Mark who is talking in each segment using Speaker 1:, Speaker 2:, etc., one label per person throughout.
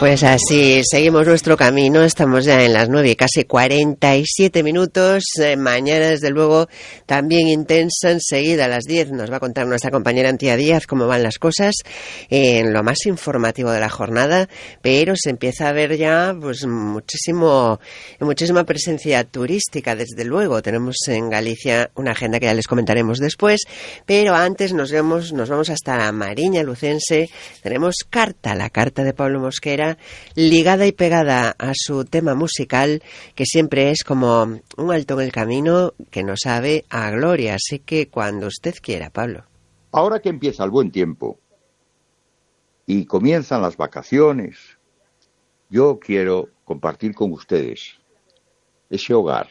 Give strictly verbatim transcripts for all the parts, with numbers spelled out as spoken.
Speaker 1: Pues así, seguimos nuestro camino, estamos ya en las nueve, casi cuarenta y siete minutos, eh, mañana desde luego también intensa, enseguida a las diez nos va a contar nuestra compañera Antía Díaz cómo van las cosas en lo más informativo de la jornada, pero se empieza a ver ya pues muchísimo, muchísima presencia turística, desde luego, tenemos en Galicia una agenda que ya les comentaremos después, pero antes nos vemos, nos vamos hasta la Mariña Lucense, tenemos carta, la carta de Pablo Mosquera, ligada y pegada a su tema musical, que siempre es como un alto en el camino que nos sabe a gloria. Así que cuando usted quiera, Pablo.
Speaker 2: Ahora que empieza el buen tiempo y comienzan las vacaciones, yo quiero compartir con ustedes ese hogar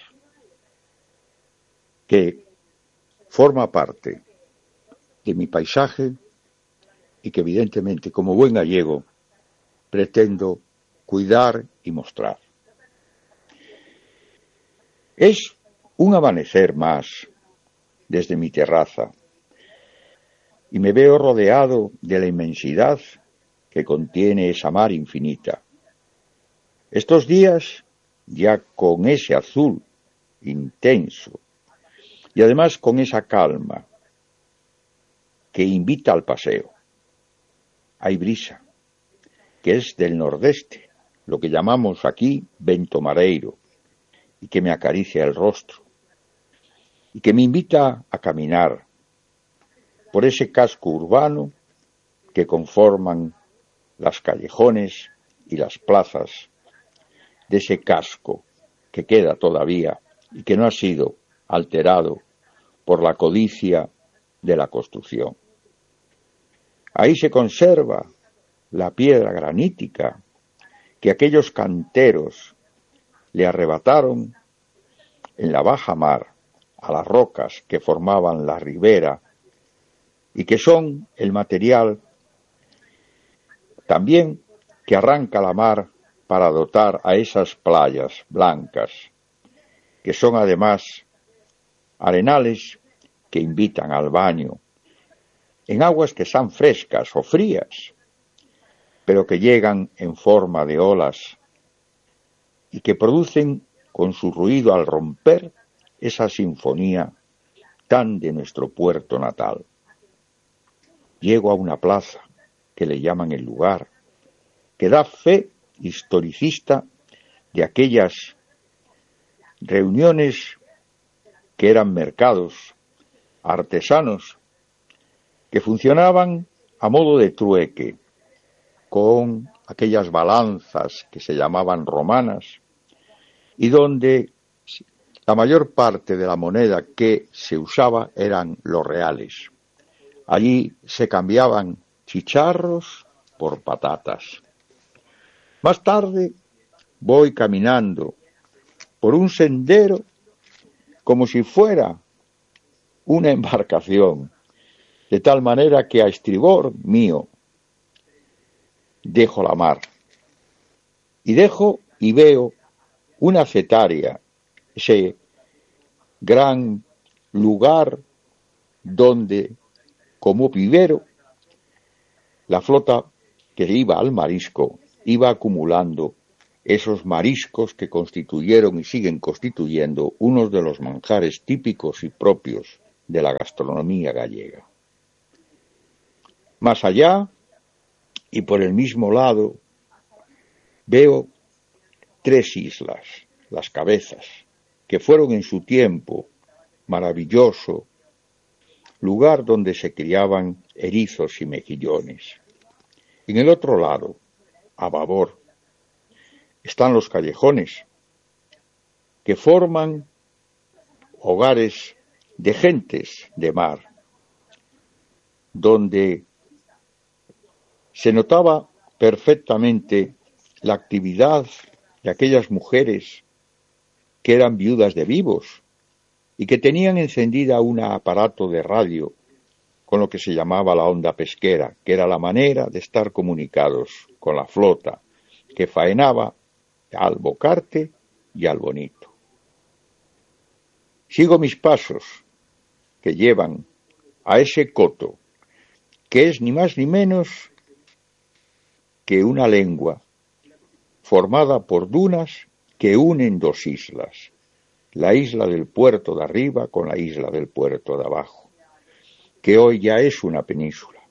Speaker 2: que forma parte de mi paisaje y que evidentemente, como buen gallego, pretendo cuidar y mostrar. Es un amanecer más desde mi terraza y me veo rodeado de la inmensidad que contiene esa mar infinita. Estos días, ya con ese azul intenso y además con esa calma que invita al paseo. Hay brisa, que es del nordeste, lo que llamamos aquí vento mareiro, y que me acaricia el rostro, y que me invita a caminar por ese casco urbano que conforman las callejones y las plazas de ese casco que queda todavía y que no ha sido alterado por la codicia de la construcción. Ahí se conserva la piedra granítica que aquellos canteros le arrebataron en la baja mar a las rocas que formaban la ribera y que son el material también que arranca la mar para dotar a esas playas blancas, que son además arenales que invitan al baño, en aguas que sean frescas o frías, pero que llegan en forma de olas y que producen con su ruido al romper esa sinfonía tan de nuestro puerto natal. Llego a una plaza que le llaman el lugar, que da fe historicista de aquellas reuniones que eran mercados artesanos que funcionaban a modo de trueque, con aquellas balanzas que se llamaban romanas, y donde la mayor parte de la moneda que se usaba eran los reales. Allí se cambiaban chicharros por patatas. Más tarde voy caminando por un sendero como si fuera una embarcación, de tal manera que a estribor mío dejo la mar y dejo y veo una cetaria, ese gran lugar donde, como vivero, la flota que iba al marisco iba acumulando esos mariscos que constituyeron y siguen constituyendo unos de los manjares típicos y propios de la gastronomía gallega. Más allá, y por el mismo lado, veo tres islas, las Cabezas, que fueron en su tiempo maravilloso lugar donde se criaban erizos y mejillones. En el otro lado, a babor, están los callejones, que forman hogares de gentes de mar, donde se notaba perfectamente la actividad de aquellas mujeres que eran viudas de vivos y que tenían encendida un aparato de radio con lo que se llamaba la onda pesquera, que era la manera de estar comunicados con la flota que faenaba al Bocarte y al Bonito. Sigo mis pasos que llevan a ese coto, que es ni más ni menos que una lengua formada por dunas que unen dos islas, la isla del puerto de arriba con la isla del puerto de abajo, que hoy ya es una península.